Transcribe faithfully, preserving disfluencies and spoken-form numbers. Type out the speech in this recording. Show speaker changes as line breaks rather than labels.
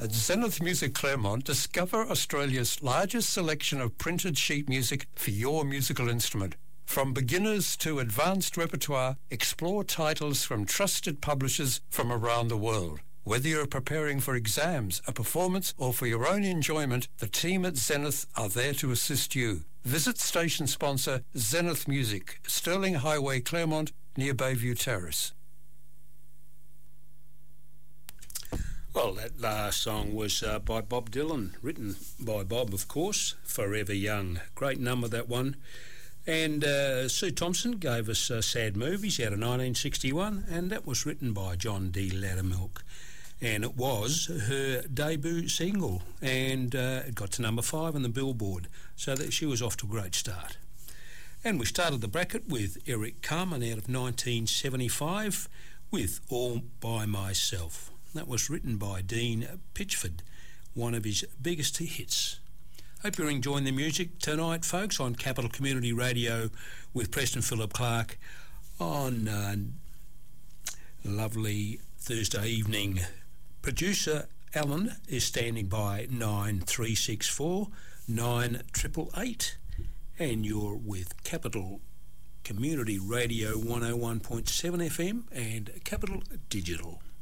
At Zenith Music Claremont, discover Australia's largest selection of printed sheet music for your musical instrument. From beginners to advanced repertoire, explore titles from trusted publishers from around the world. Whether you're preparing for exams, a performance, or for your own enjoyment, the team at Zenith are there to assist you. Visit station sponsor Zenith Music, Stirling Highway, Claremont, near Bayview Terrace.
Well, that last song was uh, by Bob Dylan, written by Bob, of course, Forever Young. Great number, that one. And uh, Sue Thompson gave us uh, Sad Movies out of nineteen sixty-one, and that was written by John D. Loudermilk. And it was her debut single, and uh, it got to number five on the Billboard, so that she was off to a great start. And we started the bracket with Eric Carmen out of nineteen seventy-five with All By Myself. That was written by Dean Pitchford, one of his biggest hits. Hope you're enjoying the music tonight, folks, on Capital Community Radio with Preston Phillip Clark on uh, lovely Thursday evening. Producer Alan is standing by nine three six four nine eight eight eight, and you're with Capital Community Radio one oh one point seven F M and Capital Digital.